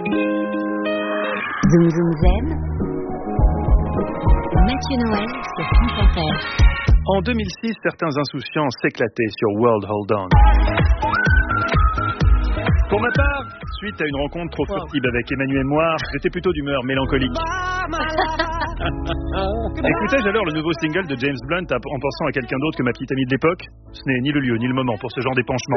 Zoom Zoom Zen. Mathieu Noël sur France Inter. En 2006, certains insouciants s'éclataient sur World Hold On. Pour ma part, suite à une rencontre trop furtive avec Emmanuel Moir, j'étais plutôt d'humeur mélancolique. Écoutais-je alors le nouveau single de James Blunt en pensant à quelqu'un d'autre que ma petite amie de l'époque? Ce n'est ni le lieu ni le moment pour ce genre d'épanchement.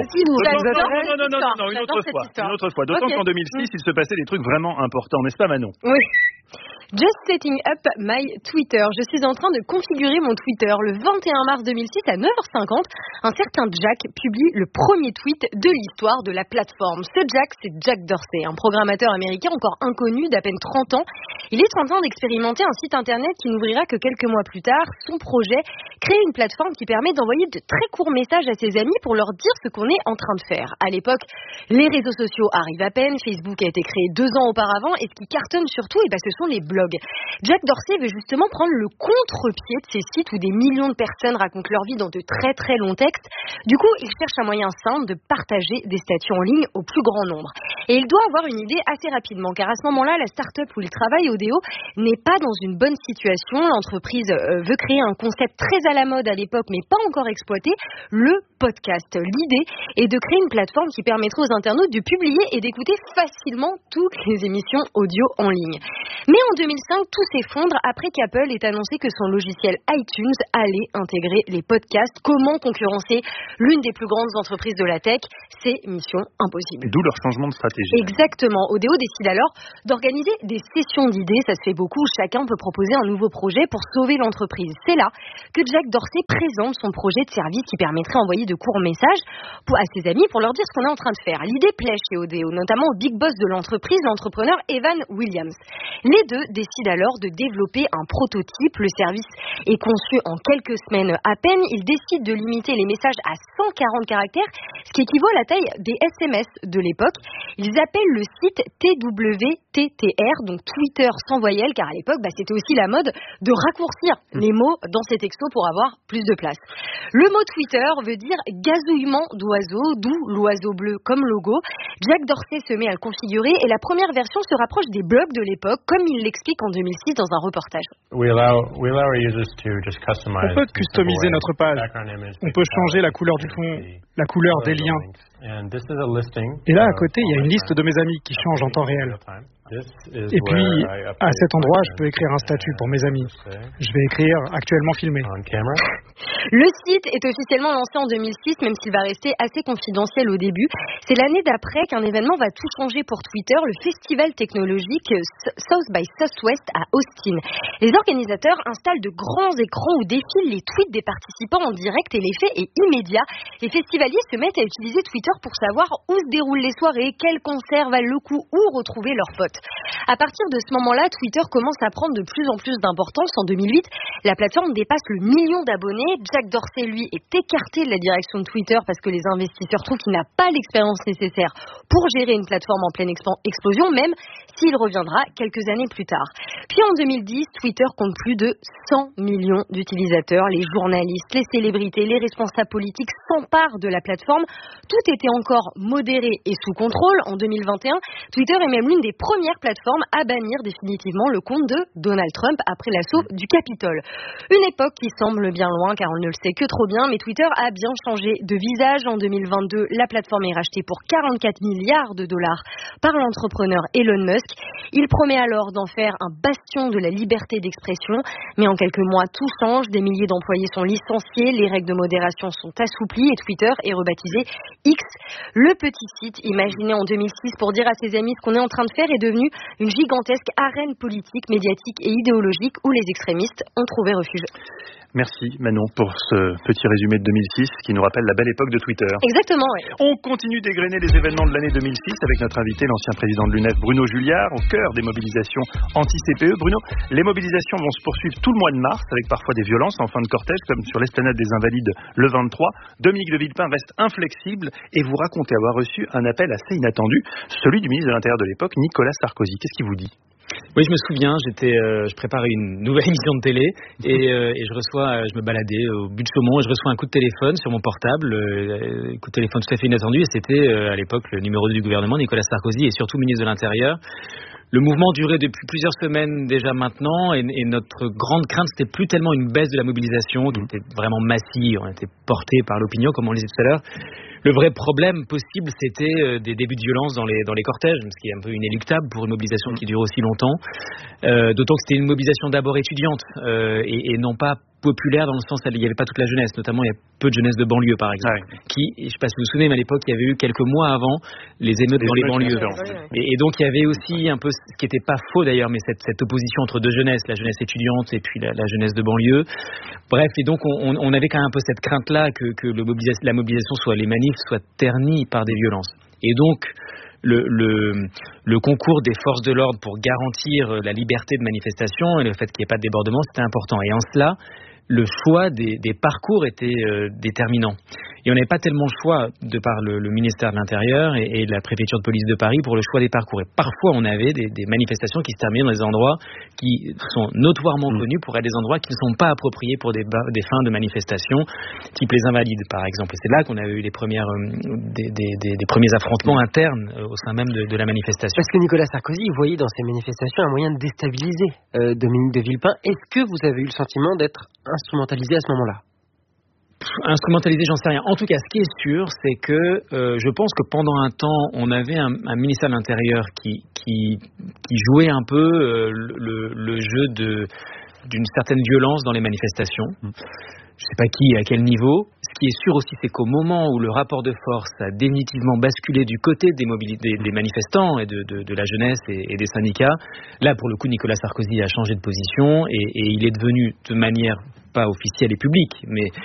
Non, une autre fois. D'autant qu'en 2006, il se passait des trucs vraiment importants, n'est-ce pas Manon? Oui. Just setting up my Twitter. Je suis en train de configurer mon Twitter. Le 21 mars 2006 à 9h50, un certain Jack publie le premier tweet de l'histoire de la plateforme. Ce Jack, c'est Jack Dorsey, un programmateur américain encore inconnu d'à peine 30 ans. Il est en train d'expérimenter un site internet qui n'ouvrira que quelques mois plus tard. Son projet, créer une plateforme qui permet d'envoyer de très courts messages à ses amis pour leur dire ce qu'on est en train de faire. À l'époque, les réseaux sociaux arrivent à peine. Facebook a été créé 2 ans auparavant et ce qui cartonne surtout, ce sont les blogs. Jack Dorsey veut justement prendre le contre-pied de ces sites où des millions de personnes racontent leur vie dans de très très longs textes. Du coup, il cherche un moyen simple de partager des statuts en ligne au plus grand nombre. Et il doit avoir une idée assez rapidement, car à ce moment-là, la start-up où il travaille, Odeo, n'est pas dans une bonne situation. L'entreprise veut créer un concept très à la mode à l'époque, mais pas encore exploité, le podcast. L'idée est de créer une plateforme qui permettrait aux internautes de publier et d'écouter facilement toutes les émissions audio en ligne. Mais en 2005, tout s'effondre après qu'Apple ait annoncé que son logiciel iTunes allait intégrer les podcasts. Comment concurrencer l'une des plus grandes entreprises de la tech? C'est mission impossible. D'où leur changement de stratégie. Exactement. Odeo décide alors d'organiser des sessions d'idées. Ça se fait beaucoup. Chacun peut proposer un nouveau projet pour sauver l'entreprise. C'est là que Jack Dorsey présente son projet de service qui permettrait d'envoyer de courts messages à ses amis pour leur dire ce qu'on est en train de faire. L'idée plaît chez Odeo, notamment au big boss de l'entreprise, l'entrepreneur Evan Williams. Les deux décident alors de développer un prototype. Le service est conçu en quelques semaines à peine. Ils décident de limiter les messages à 140 caractères, ce qui équivaut à la taille des SMS de l'époque. Ils appellent le site TWTTR, donc Twitter sans voyelles, car à l'époque, c'était aussi la mode de raccourcir les mots dans ces textos pour avoir plus de place. Le mot Twitter veut dire gazouillement d'oiseau, d'où l'oiseau bleu comme logo. Jack Dorsey se met à le configurer et la première version se rapproche des blogs de l'époque, comme il l'explique en 2006 dans un reportage. On peut customiser notre page. On peut changer la couleur du fond, la couleur des liens. Et là, à côté, il y a une liste de mes amis qui change en temps réel. Et puis, à cet endroit, je peux écrire un statut pour mes amis. Je vais écrire actuellement filmé. Le site est officiellement lancé en 2006, même s'il va rester assez confidentiel au début. C'est l'année d'après qu'un événement va tout changer pour Twitter, le festival technologique South by Southwest à Austin. Les organisateurs installent de grands écrans où défilent les tweets des participants en direct et l'effet est immédiat. Les festivaliers se mettent à utiliser Twitter pour savoir où se déroulent les soirées, quels concerts valent le coup, où retrouver leurs potes. À partir de ce moment-là, Twitter commence à prendre de plus en plus d'importance. En 2008, la plateforme dépasse le 1 million d'abonnés. Jack Dorsey, lui, est écarté de la direction de Twitter parce que les investisseurs trouvent qu'il n'a pas l'expérience nécessaire pour gérer une plateforme en pleine explosion, même s'il reviendra quelques années plus tard. Puis en 2010, Twitter compte plus de 100 millions d'utilisateurs. Les journalistes, les célébrités, les responsables politiques s'emparent de la plateforme. Tout était encore modéré et sous contrôle. En 2021, Twitter est même l'une des premières plateformes à bannir définitivement le compte de Donald Trump après l'assaut du Capitole. Une époque qui semble bien loin car on ne le sait que trop bien, mais Twitter a bien changé de visage. En 2022, la plateforme est rachetée pour 44 milliards de dollars par l'entrepreneur Elon Musk. Il promet alors d'en faire un bastion de la liberté d'expression, mais en quelques mois, tout change. Des milliers d'employés sont licenciés, les règles de modération sont assouplies et Twitter est rebaptisé X. Le petit site, imaginé en 2006 pour dire à ses amis ce qu'on est en train de faire, est devenu une gigantesque arène politique, médiatique et idéologique où les extrémistes ont trouvé refuge. Merci Manon pour ce petit résumé de 2006 qui nous rappelle la belle époque de Twitter. Exactement, oui. On continue d'égrener les événements de l'année 2006 avec notre invité, l'ancien président de l'UNEF, Bruno Julliard, au cœur des mobilisations anti-CPE. Bruno, les mobilisations vont se poursuivre tout le mois de mars avec parfois des violences en fin de cortège comme sur l'esplanade des Invalides le 23. Dominique de Villepin reste inflexible et vous racontez avoir reçu un appel assez inattendu, celui du ministre de l'Intérieur de l'époque, Nicolas Sarkozy. Qu'est-ce qu'il vous dit ? Oui, je me souviens, je préparais une nouvelle émission de télé et je me baladais au but de Chaumont et je reçois un coup de téléphone sur mon portable, coup de téléphone tout à fait inattendu, et c'était à l'époque le numéro 2 du gouvernement, Nicolas Sarkozy, et surtout ministre de l'Intérieur. Le mouvement durait depuis plusieurs semaines déjà maintenant, et notre grande crainte, c'était plus tellement une baisse de la mobilisation qui était vraiment massive, on était porté par l'opinion, comme on le disait tout à l'heure. Le vrai problème possible, c'était des débuts de violence dans les cortèges, ce qui est un peu inéluctable pour une mobilisation qui dure aussi longtemps. D'autant que c'était une mobilisation d'abord étudiante et non pas populaire, dans le sens où il n'y avait pas toute la jeunesse, notamment il y a peu de jeunesse de banlieue par exemple, qui, je ne sais pas si vous vous souvenez, mais à l'époque il y avait eu quelques mois avant les émeutes dans les banlieues. Et donc il y avait aussi un peu, ce qui n'était pas faux d'ailleurs, mais cette opposition entre deux jeunesses, la jeunesse étudiante et puis la jeunesse de banlieue. Bref, et donc on avait quand même un peu cette crainte-là que la mobilisation soit, les manifs soient ternis par des violences. Et donc le concours des forces de l'ordre pour garantir la liberté de manifestation et le fait qu'il n'y ait pas de débordement, c'était important. Et en cela, le choix des parcours était déterminant. Et on n'avait pas tellement le choix, de par le ministère de l'Intérieur et la préfecture de police de Paris, pour le choix des parcours. Et parfois, on avait des manifestations qui se terminaient dans des endroits qui sont notoirement connus pour être des endroits qui ne sont pas appropriés pour des fins de manifestation, type les Invalides, par exemple. Et c'est là qu'on avait eu des premiers affrontements internes au sein même de la manifestation. Parce que Nicolas Sarkozy, vous voyez dans ces manifestations un moyen de déstabiliser Dominique de Villepin. Est-ce que vous avez eu le sentiment d'être instrumentalisé à ce moment-là ? Instrumentalisé, j'en sais rien. En tout cas, ce qui est sûr, c'est que je pense que pendant un temps, on avait un ministère de l'Intérieur qui jouait un peu le jeu d'une certaine violence dans les manifestations. Je ne sais pas qui, à quel niveau. Ce qui est sûr aussi, c'est qu'au moment où le rapport de force a définitivement basculé du côté des manifestants et de la jeunesse et des syndicats, là, pour le coup, Nicolas Sarkozy a changé de position et il est devenu, de manière pas officielle et publique, mais